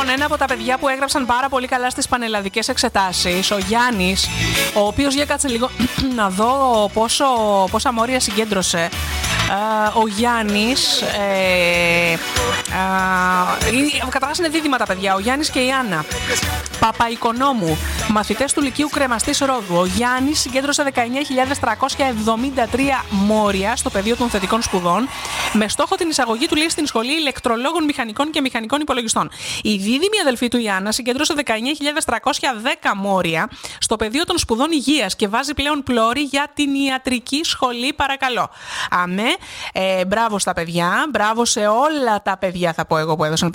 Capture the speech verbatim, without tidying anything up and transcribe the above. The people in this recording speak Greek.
Λοιπόν, ένα από τα παιδιά που έγραψαν πάρα πολύ καλά στις πανελλαδικές εξετάσεις, ο Γιάννης, ο οποίος, για κάτσε λίγο να δω πόσο, πόσα μόρια συγκέντρωσε. Uh, ο Γιάννης, ε, uh, καταρχάς είναι δίδυμα τα παιδιά, ο Γιάννης και η Άννα Παπαϊκονόμου, μαθητές του Λυκείου Κρεμαστής Ρόδου. Ο Γιάννης συγκέντρωσε δεκαεννιά χιλιάδες τριακόσια εβδομήντα τρία μόρια στο πεδίο των θετικών σπουδών, με στόχο την εισαγωγή του λέει στην σχολή ηλεκτρολόγων μηχανικών και μηχανικών υπολογιστών. Η δίδυμη αδελφή του η Άννα συγκέντρωσε δεκαεννιά χιλιάδες τριακόσια δέκα μόρια στο πεδίο των σπουδών υγείας και βάζει πλέον πλώρη για την ιατρική σχολή, παρακαλώ. Αμέ, ε, μπράβο στα παιδιά, μπράβο σε όλα τα παιδιά, θα πω εγώ, που έδωσαν